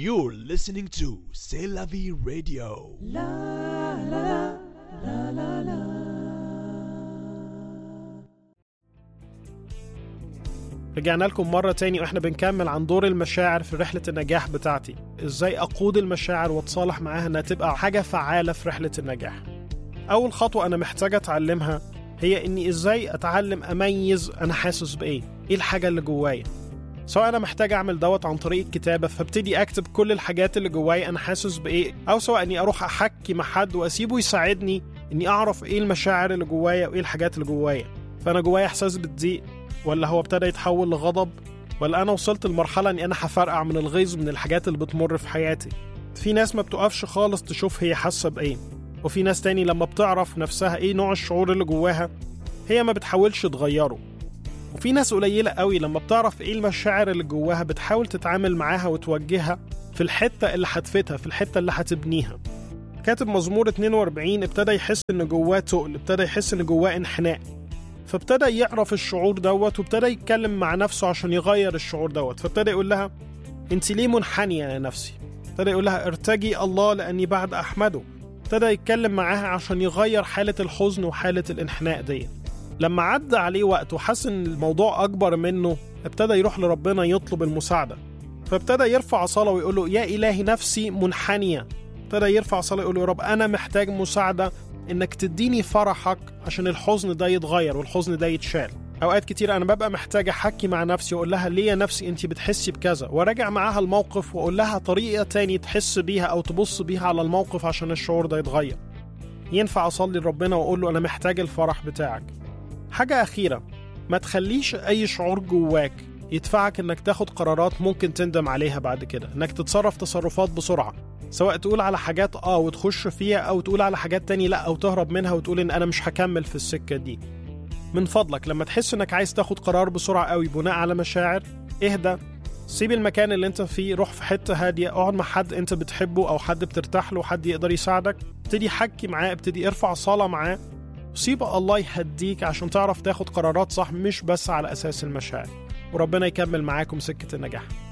You're listening to C'est la vie radio. رجعنا لكم مرة تاني وإحنا بنكمل عن دور المشاعر في رحلة النجاح بتاعتي. إزاي أقود المشاعر وأتصالح معاها إنها تبقى حاجة فعالة في رحلة النجاح. أول خطوة أنا محتاجة أتعلمها هي إني إزاي أتعلم أميز أنا حاسس بإيه، إيه الحاجة اللي جوايا. سواء أنا محتاج أعمل دوت عن طريق الكتابة فابتدي أكتب كل الحاجات اللي جوايا أنا حاسس بإيه، أو سواء إني أروح أحكي مع حد وأسيبه يساعدني إني أعرف إيه المشاعر اللي جوايا وإيه الحاجات اللي جوايا. فأنا جوايا إحساس بالضيق، ولا هو ابتدى يتحول لغضب، ولا أنا وصلت لمرحلة إني أنا هفرقع من الغيظ من الحاجات اللي بتمر في حياتي. في ناس ما بتقفش خالص تشوف هي حاسة بإيه، وفي ناس تاني لما بتعرف نفسها إيه نوع الشعور اللي جواها هي ما بتحاولش تغيره. وفي ناس قليلة قوي لما بتعرف إيه المشاعر اللي جواها بتحاول تتعامل معاها وتوجهها في الحتة اللي هتفتها، في الحتة اللي هتبنيها. كاتب مزمور 42 ابتدى يحس إن جواه تقل، ابتدى يحس إن جواه انحناء، فابتدى يعرف الشعور دوت وابتدى يتكلم مع نفسه عشان يغير الشعور دوت. فابتدى يقول لها انت ليه منحنية يا نفسي؟ ابتدى يقول لها ارتجي الله لأني بعد أحمده. ابتدى يتكلم معاها عشان يغير حالة الحزن وحالة الانحناء دي. لما عدى عليه وقت وحس ان الموضوع أكبر منه ابتدى يروح لربنا يطلب المساعدة. فابتدى يرفع صلاة ويقول له يا إلهي نفسي منحنية. ابتدى يرفع صلاة ويقول له يا رب أنا محتاج مساعدة إنك تديني فرحك عشان الحزن ده يتغير والحزن ده يتشال. أوقات كتير أنا ببقى محتاج أحكي مع نفسي وأقول لها ليه يا نفسي أنت بتحسي بكذا، وراجع معاها الموقف وأقول لها طريقة تاني تحس بيها أو تبص بيها على الموقف عشان الشعور ده يتغير. ينفع أصلي لربنا وأقول له أنا محتاج الفرح بتاعك. حاجة أخيرة، ما تخليش أي شعور جواك يدفعك إنك تاخد قرارات ممكن تندم عليها بعد كده، إنك تتصرف تصرفات بسرعة، سواء تقول على حاجات وتخش فيها أو تقول على حاجات تاني لا أو تهرب منها وتقول إن أنا مش هكمل في السكة دي. من فضلك لما تحس إنك عايز تاخد قرار بسرعة قوي بناء على مشاعر، اهدى، سيب المكان اللي انت فيه، روح في حتة هادية، اقعد مع حد انت بتحبه أو حد بترتاح له، حد يقدر يساعدك، ابتدي حكي معاه، ابتدي ارفع صلاة معاه، وسيب الله يهديك عشان تعرف تاخد قرارات صح مش بس على أساس المشاعر. وربنا يكمل معاكم سكة النجاح.